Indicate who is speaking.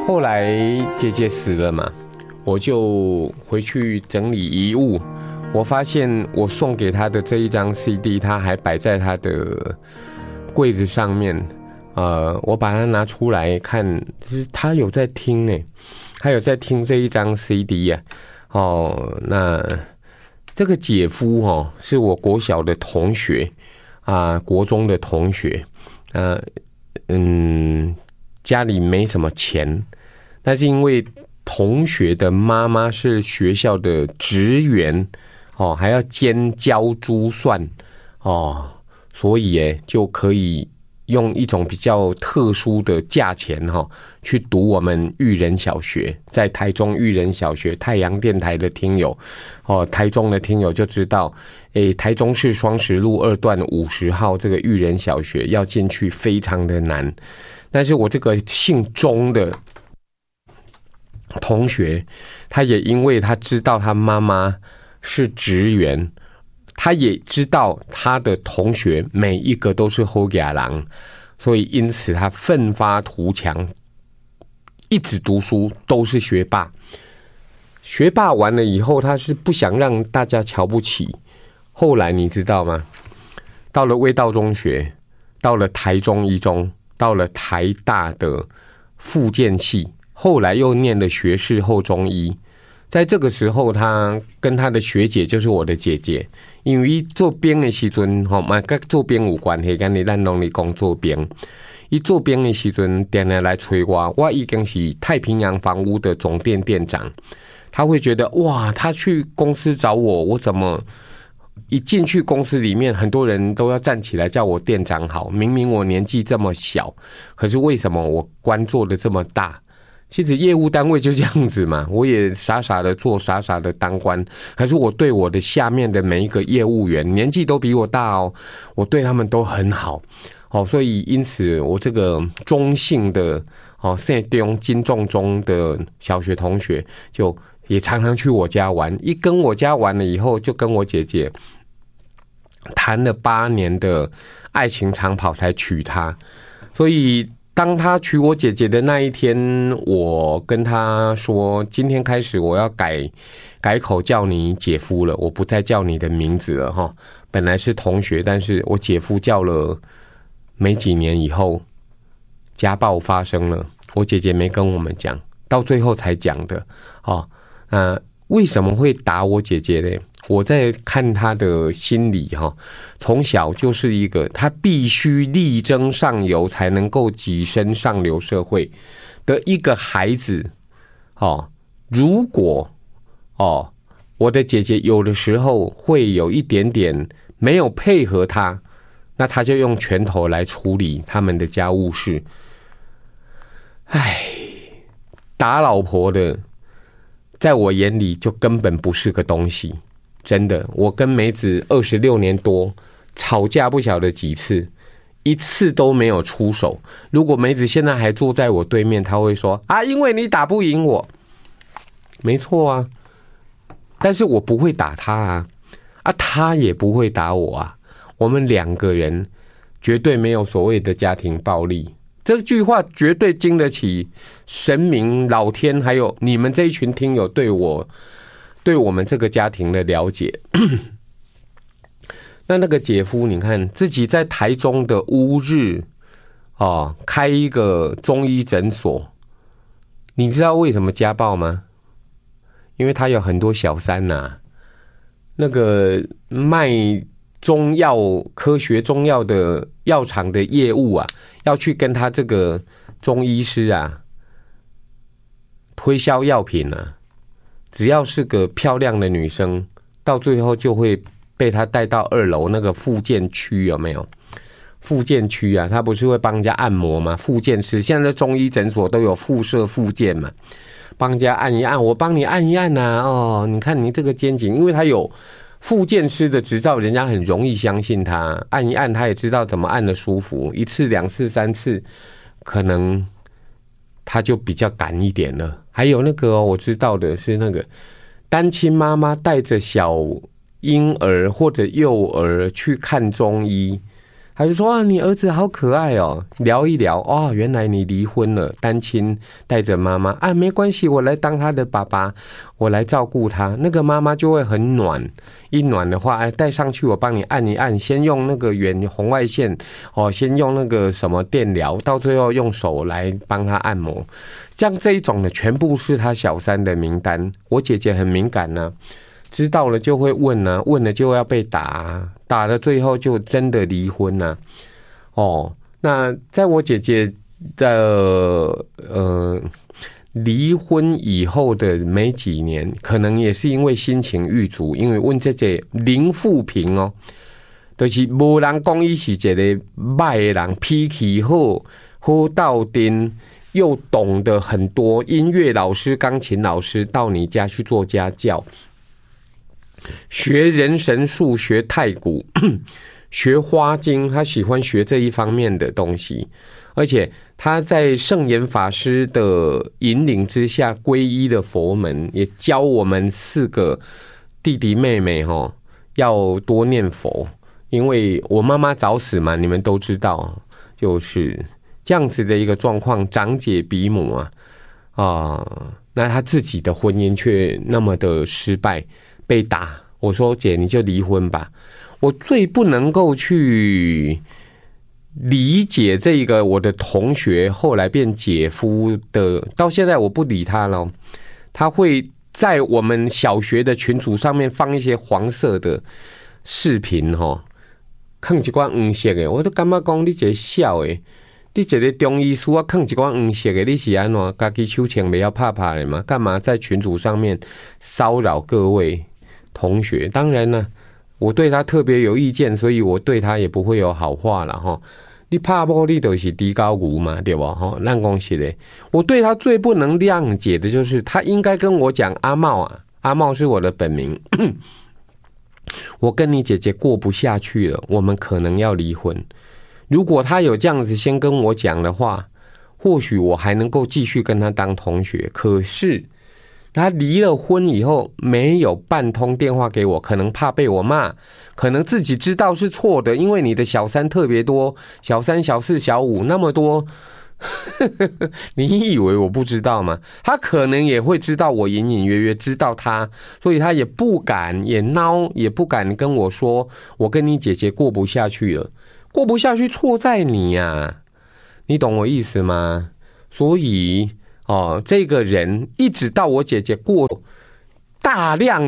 Speaker 1: 后来姐姐死了嘛，我就回去整理遗物。我发现我送给她的这一张 CD， 她还摆在她的柜子上面。我把它拿出来看，就是她有在听呢，她有在听这一张 CD 呀。那这个姐夫是我国小的同学国中的同学，家里没什么钱，但是因为同学的妈妈是学校的职员还要兼教珠算所以就可以用一种比较特殊的价钱去读我们育人小学，在台中育人小学。太阳电台的听友台中的听友就知道，台中市双十路2段50号这个育人小学要进去非常的难。但是我这个姓钟的同学，他也因为他知道他妈妈是职员，他也知道他的同学每一个都是好家人，所以因此他奋发图强，一直读书，都是学霸。学霸完了以后，他是不想让大家瞧不起。后来你知道吗？到了卫道中学，到了台中一中，到了台大的复健系，后来又念了学士后中医。在这个时候，他跟他的学姐，就是我的姐姐，因为做兵的时阵跟做兵有关系，跟你咱拢咧讲做兵。他做兵的时阵常常来催我已经是太平洋房屋的总店店长。他会觉得哇，他去公司找我，我怎么一进去公司里面，很多人都要站起来叫我店长好，明明我年纪这么小，可是为什么我官做的这么大？其实业务单位就这样子嘛，我也傻傻的做，傻傻的当官。可是我对我的下面的每一个业务员，年纪都比我大我对他们都很好所以因此我这个中性的姓中金仲中的小学同学，就也常常去我家玩。一跟我家玩了以后，就跟我姐姐谈了8年的爱情长跑才娶她。所以当他娶我姐姐的那一天，我跟他说，今天开始我要改口叫你姐夫了，我不再叫你的名字了本来是同学，但是我姐夫叫了没几年以后，家暴发生了。我姐姐没跟我们讲，到最后才讲的为什么会打我姐姐呢？我在看她的心理从小就是一个她必须力争上游才能够跻身上流社会的一个孩子如果我的姐姐有的时候会有一点点没有配合她，那她就用拳头来处理他们的家务事。打老婆的在我眼里就根本不是个东西，真的。我跟梅子26年多，吵架不晓得几次，一次都没有出手。如果梅子现在还坐在我对面，她会说因为你打不赢我。没错啊，但是我不会打她她也不会打我我们2个人绝对没有所谓的家庭暴力。这句话绝对经得起神明、老天还有你们这一群听友对我们这个家庭的了解。那个姐夫，你看自己在台中的乌日开一个中医诊所，你知道为什么家暴吗？因为他有很多小三那个卖中药、科学中药的药厂的业务要去跟他这个中医师推销药品只要是个漂亮的女生，到最后就会被他带到2楼那个复健区，有没有？复健区他不是会帮人家按摩吗？复健师现在中医诊所都有附设复健嘛，帮人家按一按，我帮你按一按你看你这个肩颈，因为他有复健师的执照，人家很容易相信他，按一按他也知道怎么按的舒服，1次2次3次可能他就比较敢一点了。还有那个我知道的是那个单亲妈妈带着小婴儿或者幼儿去看中医， 他就说你儿子好可爱哦，聊一聊原来你离婚了，单亲带着妈妈没关系，我来当他的爸爸，我来照顾他。那个妈妈就会很暖，一暖的话带上去我帮你按一按，先用那个红外线先用那个什么电疗，到最后用手来帮他按摩。像这一种的全部是他小三的名单。我姐姐很敏感啊，知道了就会问啊，问了就要被打，打了最后就真的离婚啊。那在我姐姐的离婚以后的没几年，可能也是因为心情郁卒，因为问这些零负评就是没人讲伊是一个坏的人，脾气好，好到顶，又懂得很多音乐老师、钢琴老师到你家去做家教。学人神术，学太古，学花精，他喜欢学这一方面的东西，而且他在圣严法师的引领之下皈依的佛门，也教我们4个弟弟妹妹要多念佛，因为我妈妈早死嘛，你们都知道，就是这样子的一个状况，长姐比母那他自己的婚姻却那么的失败。被打，我说姐你就离婚吧。我最不能够去理解这个我的同学后来变姐夫的，到现在我不理他了。他会在我们小学的群组上面放一些黄色的视频放一寡黄色的，我都感觉讲你这个笑的，你这个中医师放一寡黄色的，你是安怎自己手枪不要怕怕的吗？干嘛在群组上面骚扰各位同学？当然了，我对他特别有意见，所以我对他也不会有好话了你怕某你就是低高牛嘛，对吧？咱讲实的，我对他最不能谅解的就是他应该跟我讲阿茂阿茂是我的本名。我跟你姐姐过不下去了，我们可能要离婚。如果他有这样子先跟我讲的话，或许我还能够继续跟他当同学。可是他离了婚以后没有半通电话给我，可能怕被我骂，可能自己知道是错的，因为你的小三特别多，小三小四小五那么多你以为我不知道吗？他可能也会知道，我隐隐约约知道他，所以他也不敢也孬，也不敢跟我说我跟你姐姐过不下去了。过不下去错在你你懂我意思吗？所以这个人一直到我姐姐过大量